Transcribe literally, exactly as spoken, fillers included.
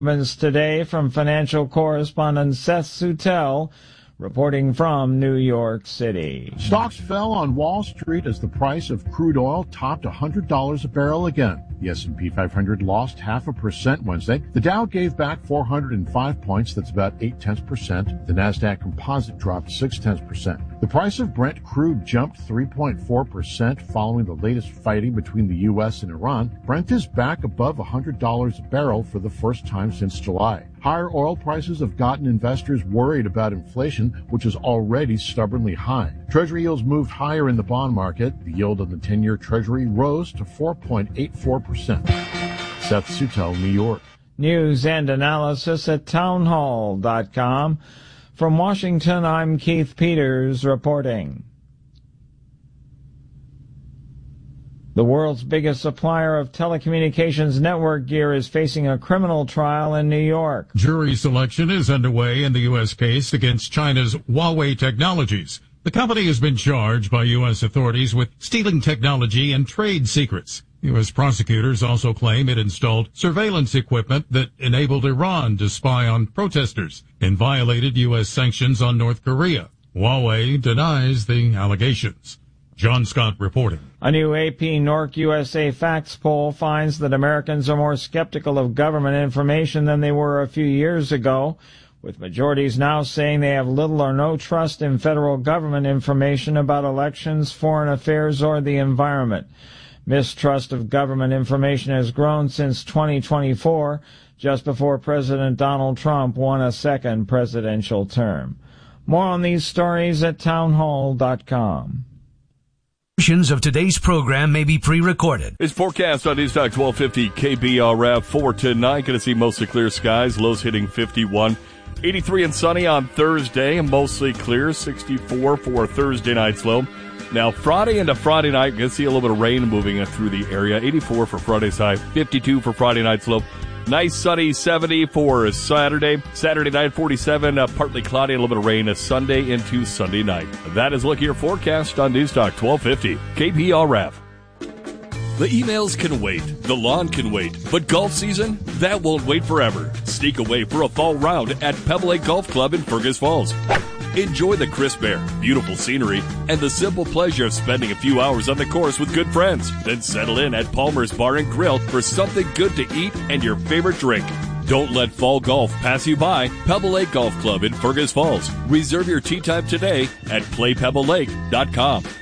Today from financial correspondent Seth Sutel, reporting from New York City. Stocks fell on Wall Street as the price of crude oil topped one hundred dollars a barrel again. The S and P five hundred lost half a percent Wednesday. The Dow gave back four hundred five points, that's about eight tenths percent. The Nasdaq Composite dropped six tenths percent. The price of Brent crude jumped three point four percent following the latest fighting between the U S and Iran. Brent is back above one hundred dollars a barrel for the first time since July. Higher oil prices have gotten investors worried about inflation, which is already stubbornly high. Treasury yields moved higher in the bond market. The yield on the ten-year Treasury rose to four point eight four percent. Seth Sutel, New York. News and analysis at townhall dot com. From Washington, I'm Keith Peters reporting. The world's biggest supplier of telecommunications network gear is facing a criminal trial in New York. Jury selection is underway in the U S case against China's Huawei Technologies. The company has been charged by U S authorities with stealing technology and trade secrets. U S prosecutors also claim it installed surveillance equipment that enabled Iran to spy on protesters and violated U S sanctions on North Korea. Huawei denies the allegations. John Scott reporting. A new A P N O R C U S A Facts poll finds that Americans are more skeptical of government information than they were a few years ago, with majorities now saying they have little or no trust in federal government information about elections, foreign affairs, or the environment. Mistrust of government information has grown since twenty twenty-four, just before President Donald Trump won a second presidential term. More on these stories at townhall dot com. Portions of today's program may be pre-recorded. It's forecast on News Talk twelve fifty K B R F for tonight. Going to see mostly clear skies, lows hitting fifty-one. eighty-three and sunny on Thursday, and mostly clear, sixty-four for Thursday night's low. Now, Friday into Friday night, going to see a little bit of rain moving through the area. eighty-four for Friday's high, fifty-two for Friday night's low. Nice sunny seventy for Saturday. Saturday night, forty-seven, uh, partly cloudy, a little bit of rain uh, Sunday into Sunday night. That is look at your forecast on News Talk twelve fifty K B R F. The emails can wait, the lawn can wait, but golf season, that won't wait forever. Sneak away for a fall round at Pebble Lake Golf Club in Fergus Falls. Enjoy the crisp air, beautiful scenery, and the simple pleasure of spending a few hours on the course with good friends. Then settle in at Palmer's Bar and Grill for something good to eat and your favorite drink. Don't let fall golf pass you by. Pebble Lake Golf Club in Fergus Falls. Reserve your tee time today at play pebble lake dot com.